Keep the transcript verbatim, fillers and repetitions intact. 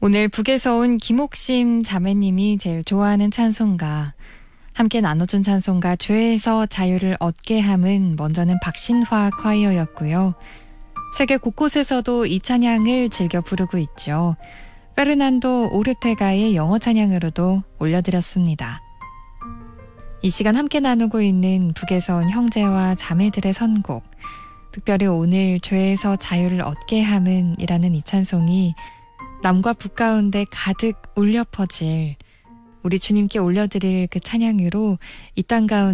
오늘 북에서 온 김옥심 자매님이 제일 좋아하는 찬송가, 함께 나눠준 찬송가 죄에서 자유를 얻게 함은 먼저는 박신화 콰이어였고요. 세계 곳곳에서도 이 찬양을 즐겨 부르고 있죠. 페르난도 오르테가의 영어 찬양으로도 올려드렸습니다. 이 시간 함께 나누고 있는 북에서 온 형제와 자매들의 선곡, 특별히 오늘 죄에서 자유를 얻게 함은 이라는 이 찬송이 남과 북 가운데 가득 울려 퍼질 우리 주님께 올려드릴 그 찬양으로 이 땅 가운데